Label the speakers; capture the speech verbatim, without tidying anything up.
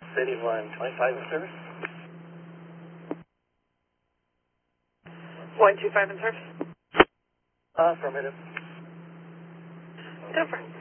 Speaker 1: City one twenty-five in service.
Speaker 2: one two five in service.
Speaker 1: Affirmative.
Speaker 2: Over.